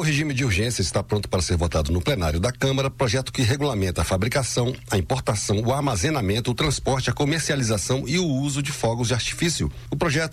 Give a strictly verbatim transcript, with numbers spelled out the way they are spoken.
regime de urgência está pronto para ser votado no plenário da Câmara, projeto que regulamenta a fabricação, a importação, o armazenamento, o transporte, a comercialização e o uso de fogos de artifício. O projeto